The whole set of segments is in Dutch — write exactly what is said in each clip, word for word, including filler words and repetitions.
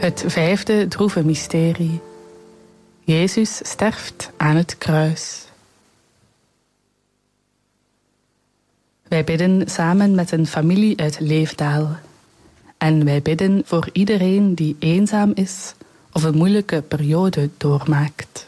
Het vijfde droeve mysterie. Jezus sterft aan het kruis. Wij bidden samen met een familie uit Leefdaal. En wij bidden voor iedereen die eenzaam is of een moeilijke periode doormaakt.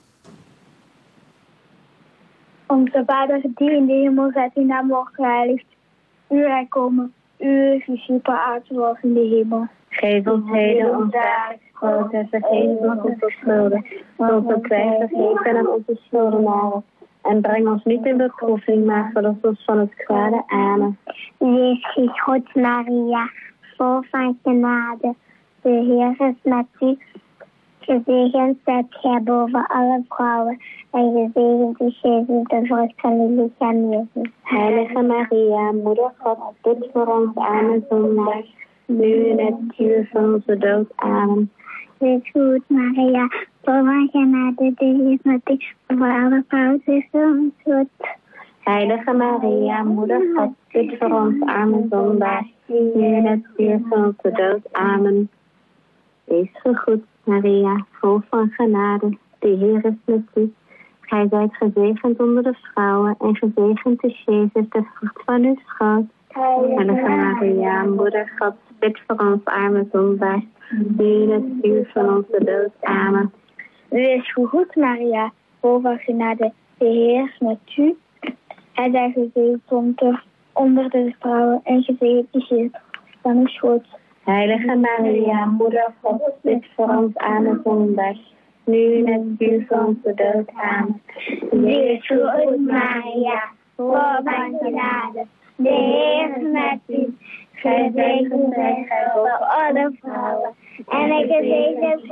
Onze Vader die in de hemel zijt, uw naam wordt geheiligd. Uw rijk komen, uw geschieden op aarde zoals in de hemel. Geef ons heden ons dagelijks brood en vergeef ons onze schulden, zoals ook wij vergeven aan onze schuldenaren. En breng ons niet in beproeving, maar verlos ons van het kwade. Amen. Wees gegod, Maria, vol van genade. De Heer is met u. Gezegend zijt gij boven alle vrouwen. En gezegend is Jezus, de vrucht van uw lichaam, Jezus. Heilige Maria, Moeder God, bid voor ons arme zondaars, nu en het uur van onze dood. Amen. Wees goed, Maria, vol van genade. De Heer is met u. Voor alle vrouwen is ons goed. Heilige Maria, Moeder God, bid voor ons arme zondaars, nu en het uur van onze dood. Amen. Wees gegroet, Maria, vol van genade. De Heer is met u. Gij zijt gezegend onder de vrouwen en gezegend is Jezus, de vrucht van uw schoot. Heilige Maria, Moeder God, bid voor ons arme zondaars, nu in het uur van onze dood. Amen. Wees goed, Maria, vol van genade. De Heer is met u. Hij zijt gezegend onder, onder de vrouwen en gezegend is Jezus, van uw schoot. Heilige Maria, Moeder God, bid voor ons arme zondaars, nu in het uur van onze dood. Amen. Wees goed, Maria, vol van genade. De Heer is met u. Gezegend zijt gij boven alle vrouwen. En ik gezegend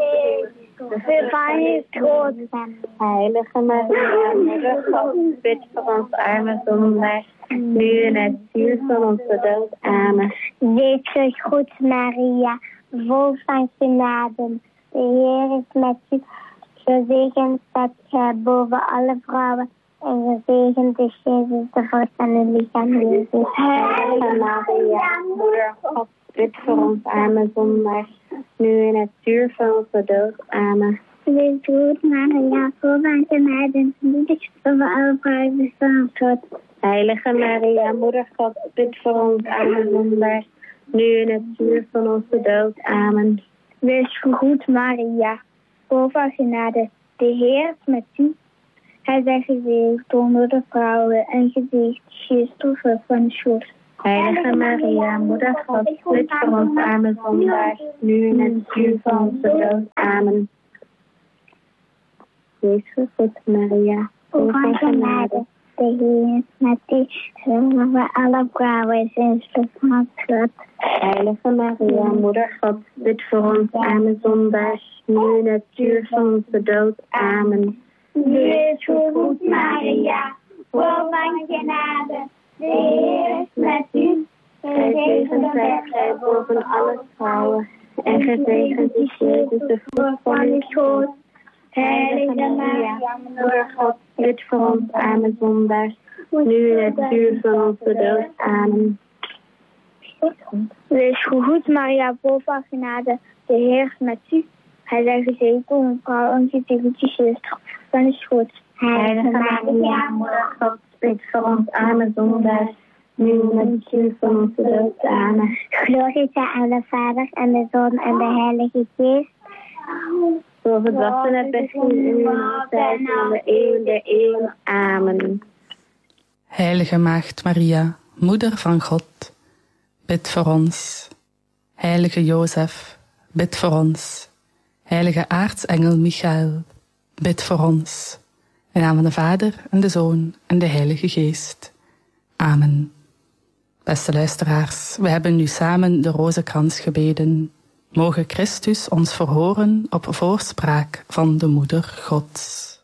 is van uw schoot. Heilige Maria, Moeder God, bid voor ons arme zondaars, nu in het uur van onze dood. Amen. Wees goed, Maria, vol van genade. De Heer is met u. Gezegend zijt gij boven alle vrouwen. En gezegend is Jezus, de vrucht van uw lichaam, Jezus. Heilige Maria, Moeder God, bid voor ons arme zondaars, nu in het uur van onze dood. Amen. Wees goed, Maria, vol van genade. Niet over alle vrouwen is van God. Heilige Maria, Moeder God, bid voor ons arme zondaars, nu in het uur van onze dood. Amen. Wees goed, Maria, vol van genade. De Heer is met u. Hij zijt gezegend onder de vrouwen en gezegend is Jezus, de vrucht van uw schoot. Heilige Maria, Moeder God, bid voor ons arme zondaars, nu in het uur van onze dood. Amen. Wees goed, Maria, vol van genade. De Heer is met u. Over alle vrouwen is Jezus, de vrucht van uw schoot. Heilige Maria, Moeder God, bid voor ons arme zondaars, nu in het uur van onze dood. Amen. Wees goed, Maria, vol van genade. De Heer is met u. Gezegend zijt gij boven alle vrouwen, en gezegend is Jezus, de vrucht van uw schoot. Heilige Maria, Moeder God, bid voor ons arme zondaars, nu in het uur van onze dood. Amen. Wees goed, Maria, vol van genade. De Heer is met u. Hij zijt gezegend onder vrouw en gezegend is Jezus, van uw schoot. Heilige Maria, Moeder God, bid voor ons arme zondaars, nu in het uur van onze dood. Amen. Glorie zij aan de Vader en de Zoon en de Heilige Geest. Zoals het was in het begin, nu en altijd in de eeuw der eeuwen. Amen. Heilige Maagd Maria, Moeder van God, bid voor ons. Heilige Jozef, bid voor ons. Heilige aartsengel Michael, bid voor ons. In naam van de Vader en de Zoon en de Heilige Geest. Amen. Beste luisteraars, we hebben nu samen de rozenkrans gebeden. Moge Christus ons verhoren op voorspraak van de Moeder Gods.